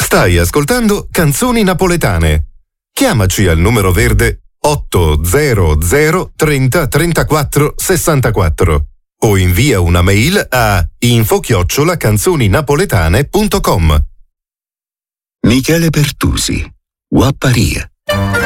Stai ascoltando Canzoni Napoletane. Chiamaci al numero verde 800 30 34 64 o invia una mail a info@canzoninapoletane.com. Michele Pertusi, Guapparia.